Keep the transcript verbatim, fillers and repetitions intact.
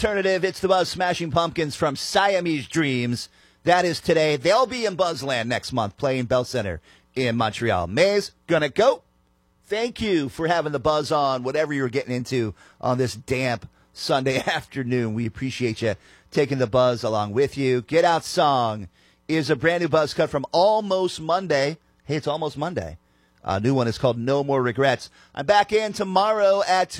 Alternative, it's the Buzz Smashing Pumpkins from Siamese Dreams. That is today. They'll be in Buzzland next month playing Bell Center in Montreal. Maze, gonna go. Thank you for having the buzz on, whatever you're getting into on this damp Sunday afternoon. We appreciate you taking the buzz along with you. Get Out Song is a brand new buzz cut from Almost Monday. Hey, it's almost Monday. A new one is called No More Regrets. I'm back in tomorrow at two.